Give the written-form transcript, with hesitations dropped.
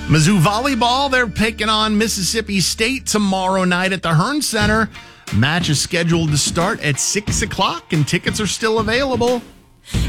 Mizzou Volleyball, they're taking on Mississippi State tomorrow night at the Hearn Center. Match is scheduled to start at 6 o'clock, and tickets are still available.